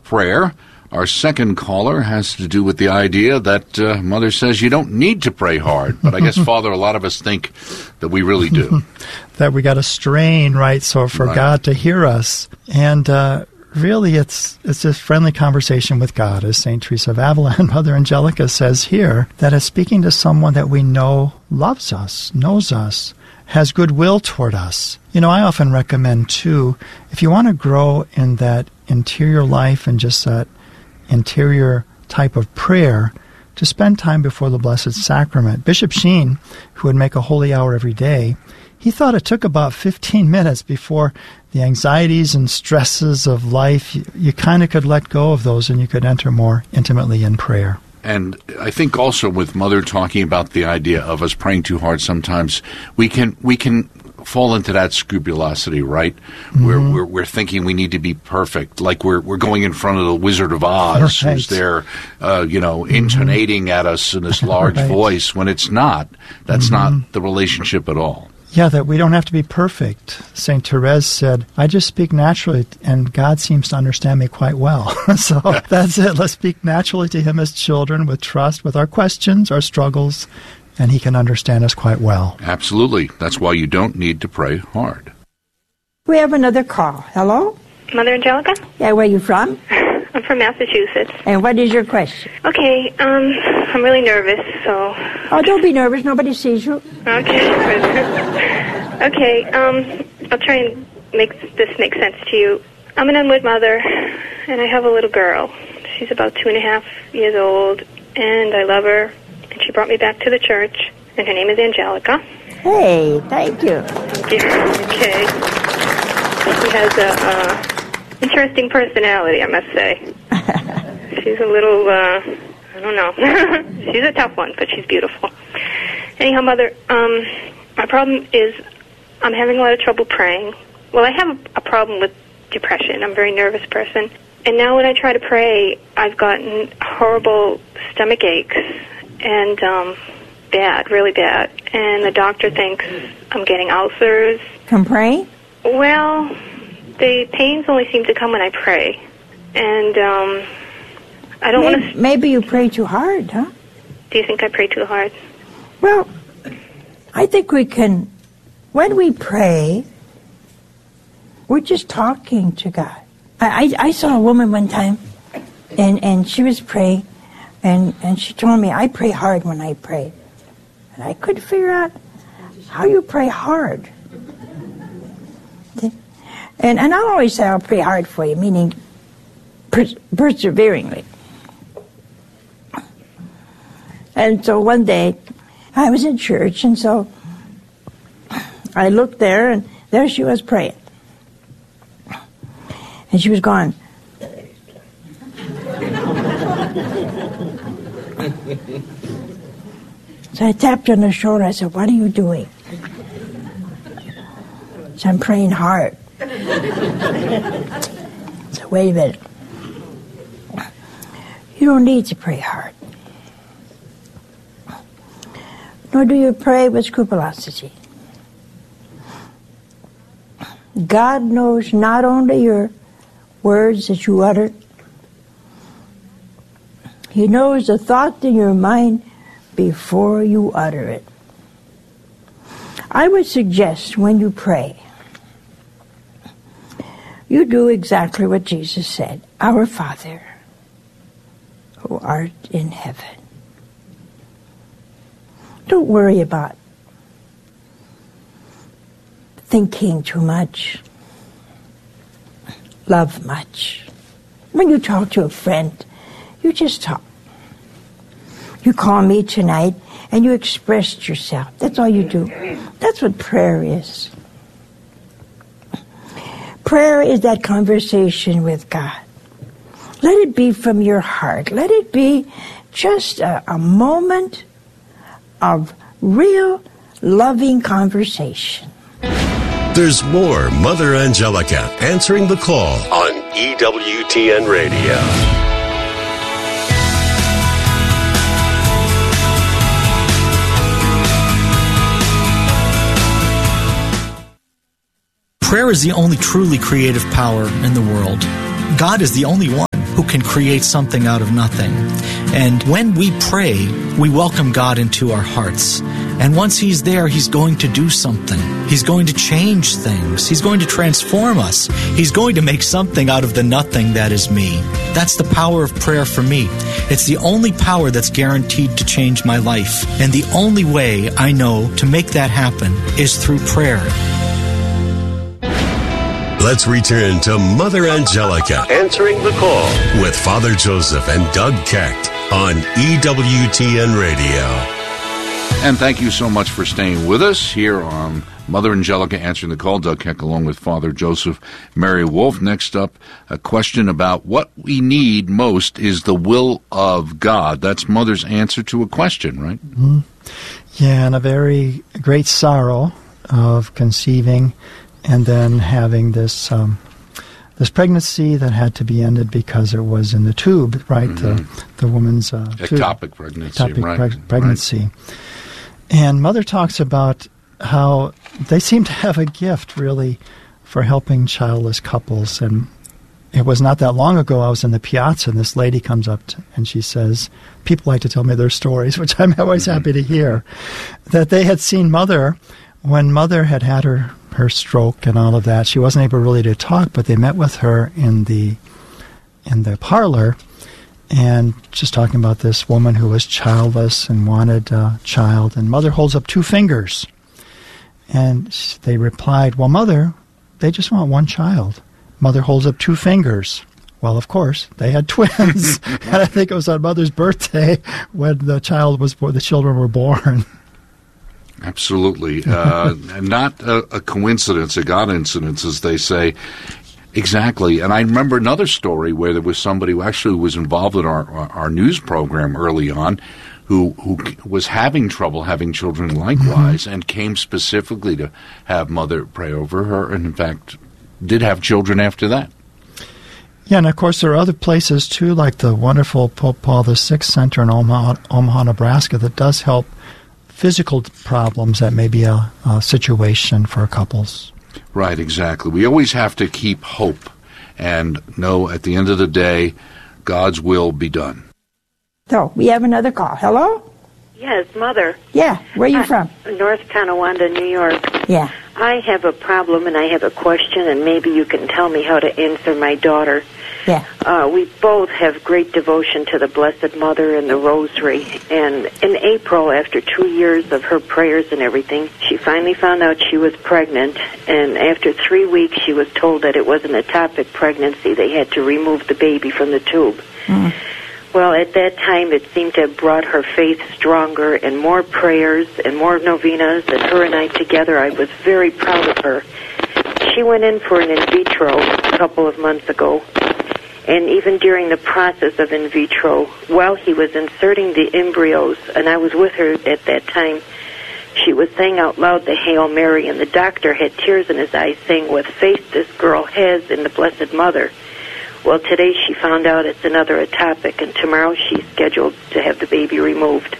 prayer. Our second caller has to do with the idea that Mother says you don't need to pray hard. But I guess, Father, a lot of us think that we really do. That we got to strain, right, so for God to hear us. And really, it's just friendly conversation with God, as St. Teresa of Avila and Mother Angelica says here, that is speaking to someone that we know loves us, knows us, has goodwill toward us. You know, I often recommend, too, if you want to grow in that interior life and just that interior type of prayer, to spend time before the Blessed Sacrament. Bishop Sheen, who would make a holy hour every day, he thought it took about 15 minutes before the anxieties and stresses of life, you kind of could let go of those and you could enter more intimately in prayer. And I think also with Mother talking about the idea of us praying too hard sometimes, we can fall into that scrupulosity, right? Mm-hmm. We're thinking we need to be perfect, like we're going in front of the Wizard of Oz, right, who's there, intonating at us in this large voice, when it's not. That's not the relationship at all. Yeah, that we don't have to be perfect. St. Therese said, I just speak naturally, and God seems to understand me quite well. So that's it. Let's speak naturally to Him as children, with trust, with our questions, our struggles, and He can understand us quite well. Absolutely. That's why you don't need to pray hard. We have another call. Hello? Mother Angelica? Yeah, where are you from? I'm from Massachusetts. And what is your question? Okay, I'm really nervous, so... Oh, don't be nervous. Nobody sees you. Okay. Okay, I'll try and make this make sense to you. I'm an unwed mother, and I have a little girl. She's about 2.5 years old, and I love her. And she brought me back to the church, and her name is Angelica. Hey, thank you. Okay. She has a interesting personality, I must say. She's a little, I don't know. She's a tough one, but she's beautiful. Anyhow, Mother, my problem is I'm having a lot of trouble praying. Well, I have a problem with depression. I'm a very nervous person. And now when I try to pray, I've gotten horrible stomach aches and bad, really bad. And the doctor thinks I'm getting ulcers. From praying? Well, the pains only seem to come when I pray. And I don't want to... Maybe you pray too hard, huh? Do you think I pray too hard? Well, I think we can... When we pray, we're just talking to God. I saw a woman one time, and she was praying, and she told me, I pray hard when I pray. And I couldn't figure out how you pray hard. And I'll always say I'll pray hard for you, meaning perseveringly. And so one day, I was in church, and so I looked there, and there she was praying. And she was gone. So I tapped her on the shoulder. I said, what are you doing? She said, I'm praying hard. I said, wait a minute. You don't need to pray hard. Nor do you pray with scrupulosity. God knows not only your words that you utter, He knows the thought in your mind before you utter it. I would suggest when you pray, you do exactly what Jesus said. Our Father, who art in heaven. Don't worry about thinking too much, love much. When you talk to a friend, you just talk. You call me tonight and you expressed yourself. That's all you do. That's what prayer is. Prayer is that conversation with God. Let it be from your heart. Let it be just a moment of real loving conversation. There's more Mother Angelica answering the call on EWTN Radio. Prayer is the only truly creative power in the world. God is the only one who can create something out of nothing. And when we pray, we welcome God into our hearts. And once He's there, He's going to do something. He's going to change things. He's going to transform us. He's going to make something out of the nothing that is me. That's the power of prayer for me. It's the only power that's guaranteed to change my life. And the only way I know to make that happen is through prayer. Let's return to Mother Angelica answering the call with Father Joseph and Doug Keck on EWTN Radio. And thank you so much for staying with us here on Mother Angelica Answering the Call. Doug Keck along with Father Joseph, Mary Wolfe. Next up, a question about what we need most is the will of God. That's Mother's answer to a question, right? Mm-hmm. Yeah, and a very great sorrow of conceiving and then having this this pregnancy that had to be ended because it was in the tube, right? Mm-hmm. The woman's ectopic pregnancy, pregnancy. Right. And Mother talks about how they seem to have a gift, really, for helping childless couples. And it was not that long ago, I was in the piazza, and this lady comes up and she says, people like to tell me their stories, which I'm always happy to hear, that they had seen Mother when Mother had had her stroke and all of that. She wasn't able really to talk, but they met with her in the parlor, and just talking about this woman who was childless and wanted a child. And Mother holds up 2 fingers. And they replied, well, Mother, they just want one child. Mother holds up 2 fingers. Well, of course, they had twins. And I think it was on Mother's birthday when the children were born. Absolutely. Not a coincidence, a God incidence, as they say. Exactly. And I remember another story where there was somebody who actually was involved in our news program early on who was having trouble having children likewise, mm-hmm. and came specifically to have Mother pray over her, and in fact did have children after that. Yeah, and of course there are other places too, like the wonderful Pope Paul VI Center in Omaha, Nebraska, that does help physical problems that may be a situation for couples. Right, exactly. We always have to keep hope and know at the end of the day, God's will be done. So, we have another call. Hello? Yes, Mother. Yeah, where are you from? North Tonawanda, New York. Yeah. I have a problem and I have a question, and maybe you can tell me how to answer my daughter. Yeah. We both have great devotion to the Blessed Mother and the Rosary. And in April, after 2 years of her prayers and everything, she finally found out she was pregnant. And after 3 weeks, she was told that it was an ectopic pregnancy. They had to remove the baby from the tube. Mm. Well, at that time, it seemed to have brought her faith stronger, and more prayers and more novenas, and her and I together. I was very proud of her. She went in for an in vitro a couple of months ago. And even during the process of in vitro, while he was inserting the embryos, and I was with her at that time, she was saying out loud the Hail Mary, and the doctor had tears in his eyes saying, what faith this girl has in the Blessed Mother. Well, today she found out it's another ectopic, and tomorrow she's scheduled to have the baby removed.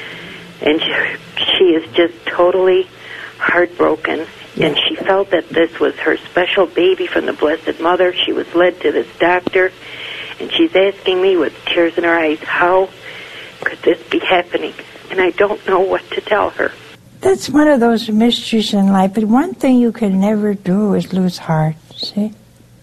And she is just totally heartbroken. And she felt that this was her special baby from the Blessed Mother. She was led to this doctor, and she's asking me with tears in her eyes, how could this be happening? And I don't know what to tell her. That's one of those mysteries in life. But one thing you can never do is lose heart, see?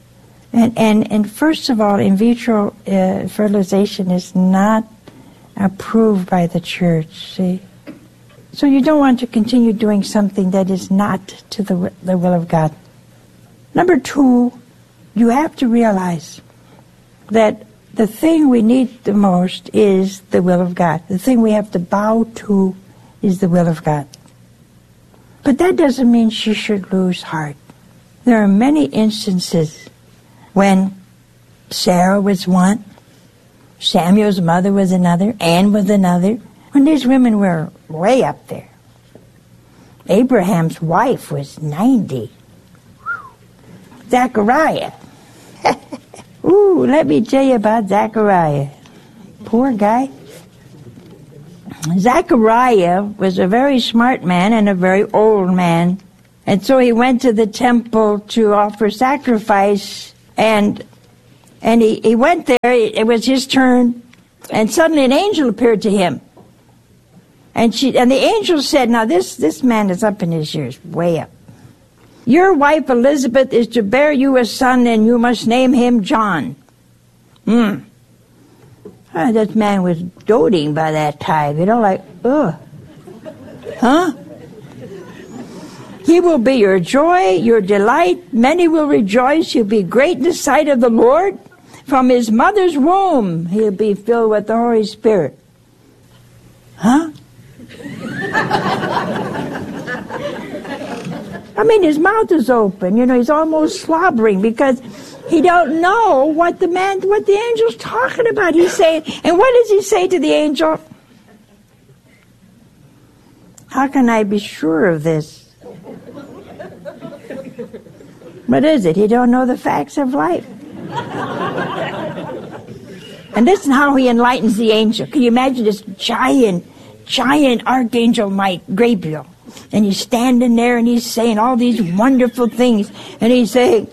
And first of all, in vitro fertilization is not approved by the church, see? So you don't want to continue doing something that is not to the will of God. Number 2, you have to realize that the thing we need the most is the will of God. The thing we have to bow to is the will of God. But that doesn't mean she should lose heart. There are many instances when Sarah was one, Samuel's mother was another, Anne was another, when these women were way up there. Abraham's wife was 90. Zechariah. Ooh, let me tell you about Zechariah. Poor guy. Zechariah was a very smart man and a very old man. And so he went to the temple to offer sacrifice, and And he went there, it was his turn, and suddenly an angel appeared to him. And the angel said, now this man is up in his years, way up. Your wife Elizabeth is to bear you a son, and you must name him John. That man was doting by that time, like, ugh. Huh? He will be your joy, your delight. Many will rejoice. He'll be great in the sight of the Lord. From his mother's womb, he'll be filled with the Holy Spirit. Huh? I mean, his mouth is open. He's almost slobbering because he don't know what the angel's talking about. He's saying, and what does he say to the angel? How can I be sure of this? What is it? He don't know the facts of life. And this is how he enlightens the angel. Can you imagine this giant archangel Gabriel? And he's standing there and he's saying all these wonderful things. And he's saying,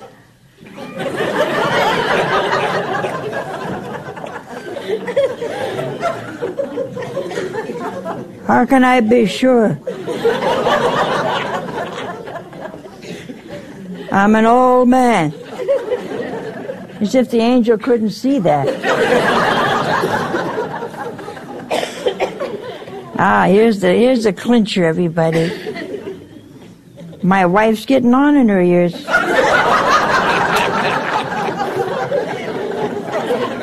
how can I be sure? I'm an old man. As if the angel couldn't see that. Here's the clincher, everybody. My wife's getting on in her years.